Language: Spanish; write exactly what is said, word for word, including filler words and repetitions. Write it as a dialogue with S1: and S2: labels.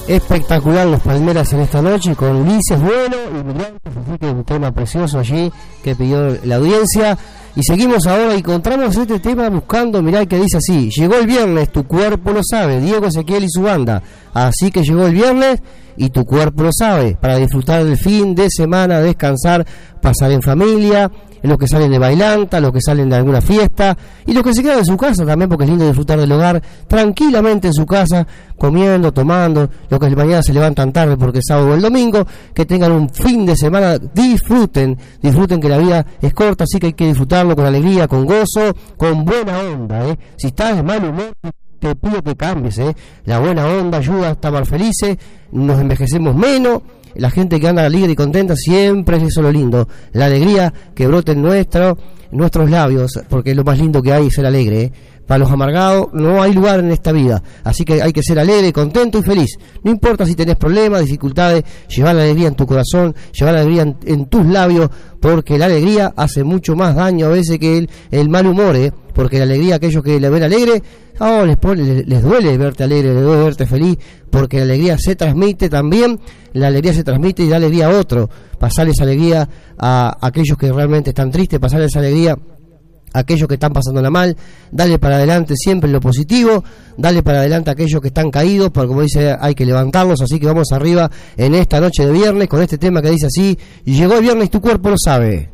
S1: Espectacular los Palmeras en esta noche con Ulises Bueno y Migrantes, así que un tema precioso allí que pidió la audiencia. Y seguimos ahora y encontramos este tema buscando, mirá que dice así: llegó el viernes, tu cuerpo lo sabe, Diego Ezequiel y su banda. Así que llegó el viernes y tu cuerpo lo sabe, para disfrutar del fin de semana, descansar, pasar en familia, los que salen de bailanta, los que salen de alguna fiesta y los que se quedan en su casa también, porque es lindo disfrutar del hogar tranquilamente en su casa, comiendo, tomando, los que mañana se levantan tarde porque es sábado o el domingo, que tengan un fin de semana, disfruten, disfruten que la vida es corta, así que hay que disfrutarlo con alegría, con gozo, con buena onda, ¿eh? Si estás de mal humor, te pido que cambies, ¿eh? La buena onda ayuda a estar felices, nos envejecemos menos. La gente que anda alegre y contenta siempre es eso lo lindo, la alegría que brote en nuestro, nuestros labios, porque lo más lindo que hay es ser alegre, ¿eh? Para los amargados no hay lugar en esta vida, así que hay que ser alegre, contento y feliz. No importa si tenés problemas, dificultades, llevar la alegría en tu corazón, llevar la alegría en, en tus labios, porque la alegría hace mucho más daño a veces que el, el mal humor, ¿eh? Porque la alegría, aquellos que le ven alegre, oh, les, pone, les, les duele verte alegre, les duele verte feliz, porque la alegría se transmite también, la alegría se transmite y da alegría a otro. Pasarles alegría a aquellos que realmente están tristes, pasarles alegría a aquellos que están pasándola mal, dale para adelante siempre en lo positivo, dale para adelante a aquellos que están caídos, porque como dice, hay que levantarlos, así que vamos arriba en esta noche de viernes con este tema que dice así: llegó el viernes, tu cuerpo lo sabe.